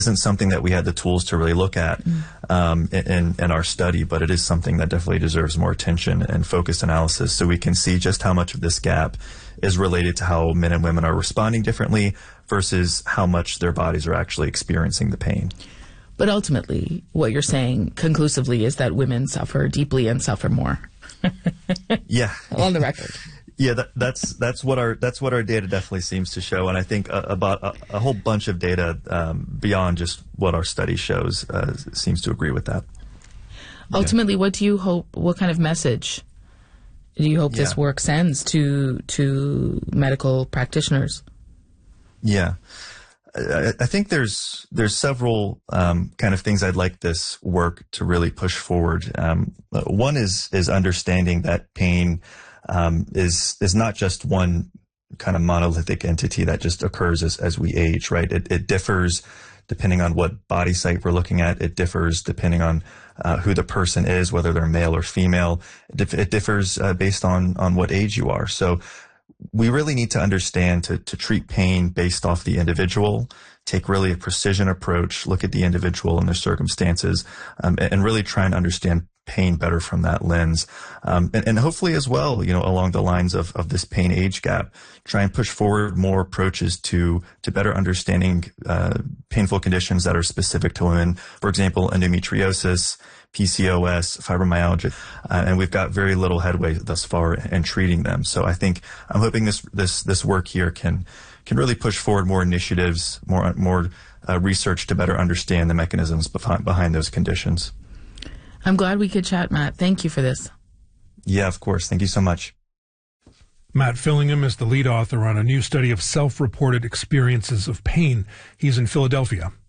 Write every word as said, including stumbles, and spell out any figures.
isn't something that we had the tools to really look at um, in, in our study, but it is something that definitely deserves more attention and focused analysis so we can see just how much of this gap is related to how men and women are responding differently versus how much their bodies are actually experiencing the pain. But ultimately, what you're saying conclusively is that women suffer deeply and suffer more. Yeah. On the record. Yeah, that, that's that's what our that's what our data definitely seems to show, and I think uh, about a, a whole bunch of data um, beyond just what our study shows uh, seems to agree with that. Ultimately, yeah. What do you hope? What kind of message do you hope yeah. this work sends to to medical practitioners? Yeah, I, I think there's there's several um, kind of things I'd like this work to really push forward. Um, one is is understanding that pain. Um, is is not just one kind of monolithic entity that just occurs as, as we age, right? It, it differs depending on what body site we're looking at. It differs depending on uh, who the person is, whether they're male or female. It, dif it differs uh, based on on what age you are. So we really need to understand to, to treat pain based off the individual, take really a precision approach, look at the individual and their circumstances, um, and, and really try and understand pain better from that lens. Um, and, and hopefully as well, you know, along the lines of, of this pain age gap, try and push forward more approaches to, to better understanding uh, painful conditions that are specific to women. For example, endometriosis, P C O S, fibromyalgia, uh, and we've got very little headway thus far in treating them. So I think I'm hoping this this this work here can can really push forward more initiatives, more more uh, research to better understand the mechanisms behind behind those conditions. I'm glad we could chat, Matt. Thank you for this. Yeah, of course. Thank you so much. Matt Fillingham is the lead author on a new study of self-reported experiences of pain. He's in Philadelphia.